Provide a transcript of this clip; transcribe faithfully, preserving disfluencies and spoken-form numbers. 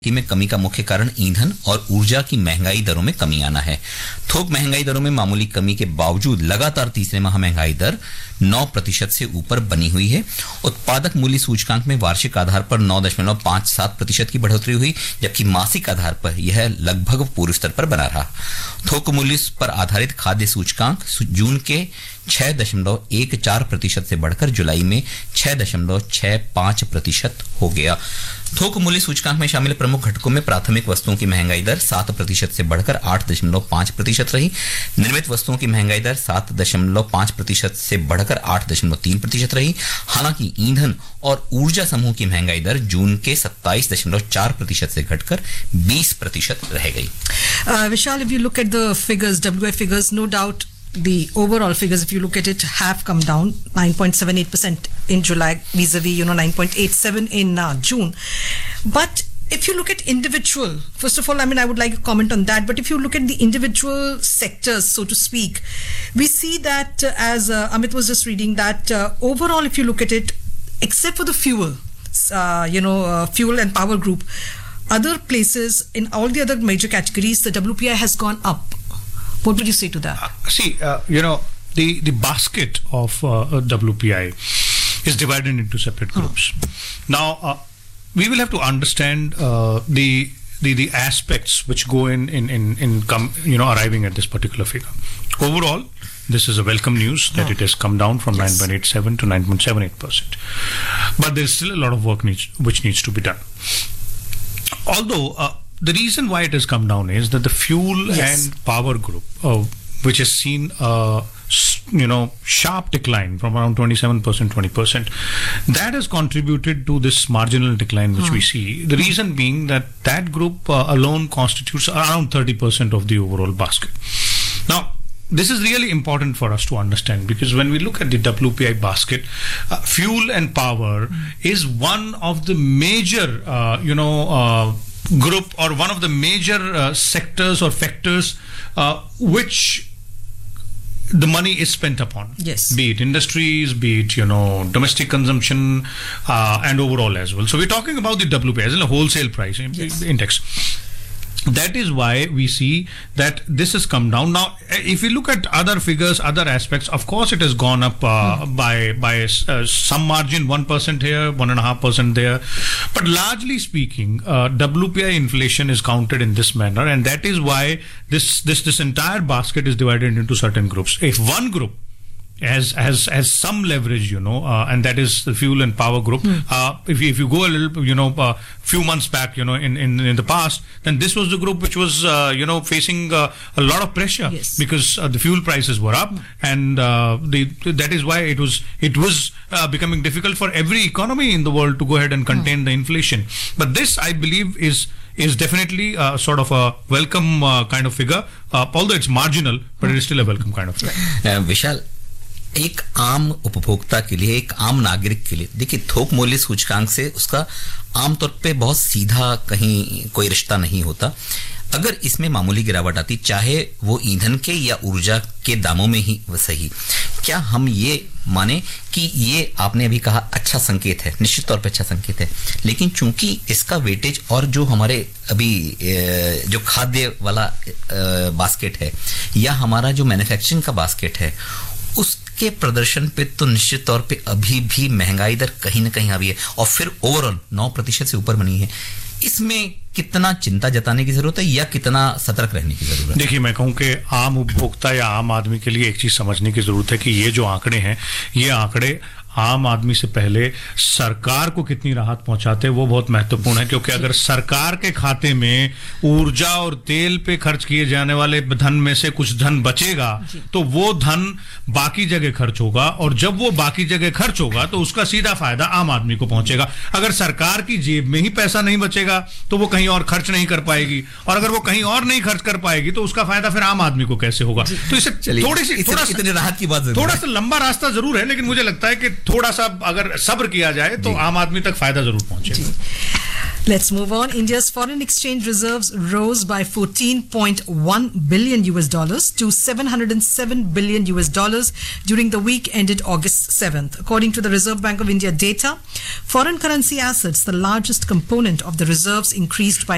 में कमी का मुख्य कारण ईंधन और ऊर्जा की महंगाई दरों में कमी आना है। थोक महंगाई दरों में मामूली कमी के बावजूद लगातार तीसरे माह महंगाई दर नौ प्रतिशत से ऊपर बनी हुई है। उत्पादक मूल्य सूचकांक में वार्षिक आधार पर नौ दशमलव पांच सात प्रतिशत की बढ़ोतरी हुई, जबकि मासिक आधार पर यह लगभग पूर्व स्तर पर बना रहा। थोक मूल्य पर आधारित खाद्य सूचकांक जून के छह दशमलव एक चार प्रतिशत से बढ़कर जुलाई में छह दशमलव छह पांच प्रतिशत हो गया। थोक मूल्य सूचकांक में शामिल प्रमुख घटकों में प्राथमिक वस्तुओं की महंगाई दर सात प्रतिशत से बढ़कर आठ दशमलव पांच प्रतिशत रही। निर्मित वस्तुओं की महंगाई दर सात दशमलव पांच प्रतिशत से बढ़कर आठ दशमलव तीन प्रतिशत रही। हालांकि ईंधन और ऊर्जा समूह की महंगाई दर जून के सत्ताईस दशमलव चार प्रतिशत से घटकर बीस प्रतिशत रह गई। Uh, Vishal, if you look at the figures, W I figures, no doubt the overall figures, if you look at it, have come down nine point seven eight percent in July vis-a-vis, you know, nine point eight seven in uh, June. But if you look at individual, first of all, I mean, I would like to comment on that. But if you look at the individual sectors, so to speak, we see that uh, as uh, Amit was just reading that uh, overall, if you look at it, except for the fuel, uh, you know, uh, fuel and power group, other places in all the other major categories, the W P I has gone up. What would you say to that? Uh, see, uh, you know, the, the basket of uh, W P I is divided into separate groups. Huh. Now, uh, we will have to understand uh, the, the the aspects which go in in in, in come, you know, arriving at this particular figure. Overall, this is a welcome news that huh. it has come down from yes. nine point eight seven to nine point seven eight percent. But there is still a lot of work needs which needs to be done. Although uh, the reason why it has come down is that the fuel yes. and power group, uh, which has seen a you know sharp decline from around twenty-seven percent, twenty percent, that has contributed to this marginal decline which hmm. we see. The reason being that that group uh, alone constitutes around thirty percent of the overall basket. Now, this is really important for us to understand, because when we look at the W P I basket, uh, fuel and power mm. is one of the major, uh, you know, uh, group or one of the major uh, sectors or factors uh, which the money is spent upon. Yes. Be it industries, be it, you know, domestic consumption, uh, and overall as well. So we're talking about the W P I as in a wholesale price yes. index. That is why we see that this has come down. Now, if you look at other figures, other aspects, of course, it has gone up uh, mm. by by uh, some margin, one percent here, one and a half percent there. But largely speaking, uh, W P I inflation is counted in this manner, and that is why this this this entire basket is divided into certain groups. If one group has has has some leverage, you know, uh, and that is the fuel and power group. Mm. Uh, if you, if you go a little, you know, uh, few months back, you know, in, in, in the past, then this was the group which was, uh, you know, facing uh, a lot of pressure yes. because uh, the fuel prices were up, mm. and uh, the that is why it was it was uh, becoming difficult for every economy in the world to go ahead and contain mm. the inflation. But this, I believe, is is definitely uh, sort of a welcome uh, kind of figure, uh, although it's marginal, but mm. it is still a welcome kind of figure. Uh, Vishal, एक आम उपभोक्ता के लिए, एक आम नागरिक के लिए, देखिए, थोक मूल्य सूचकांक से उसका आमतौर पे बहुत सीधा कहीं कोई रिश्ता नहीं होता। अगर इसमें मामूली गिरावट आती, चाहे वो ईंधन के या ऊर्जा के दामों में ही सही, क्या हम ये माने कि ये आपने अभी कहा अच्छा संकेत है? निश्चित तौर पे अच्छा संकेत है, लेकिन चूंकि इसका वेटेज और जो हमारे अभी जो खाद्य वाला बास्केट है या हमारा जो मैन्युफैक्चरिंग का बास्केट है, उसके प्रदर्शन पे तो निश्चित तौर पे अभी भी महंगाई दर कहीं ना कहीं आई है, और फिर ओवरऑल नौ प्रतिशत से ऊपर बनी है। इसमें कितना चिंता जताने की जरूरत है या कितना सतर्क रहने की जरूरत है? देखिए, मैं कहूं कि आम उपभोक्ता या आम आदमी के लिए एक चीज समझने की जरूरत है कि ये जो आंकड़े हैं, ये आंकड़े आम आदमी से पहले सरकार को कितनी राहत पहुंचाते हैं वो बहुत महत्वपूर्ण है, क्योंकि अगर सरकार के खाते में ऊर्जा और तेल पे खर्च किए जाने वाले धन में से कुछ धन बचेगा तो वो धन बाकी जगह खर्च होगा, और जब वो बाकी जगह खर्च होगा तो उसका सीधा फायदा आम आदमी को पहुंचेगा। अगर सरकार की जेब में ही पैसा नहीं बचेगा तो वो कहीं और खर्च नहीं कर पाएगी, और अगर वो कहीं और नहीं खर्च कर पाएगी तो उसका फायदा फिर आम आदमी को कैसे होगा? तो इसे थोड़ी सी थोड़ा सा राहत की बात, थोड़ा सा लंबा रास्ता जरूर है, लेकिन मुझे लगता है कि थोड़ा सा अगर सब्र किया जाए तो आम आदमी तक फायदा जरूर पहुंचेगा। Let's move on. India's foreign exchange reserves rose by fourteen point one billion U S dollars to seven hundred seven billion U S dollars during the week ended August seventh. According to the Reserve Bank of India data, foreign currency assets, the largest component of the reserves, increased by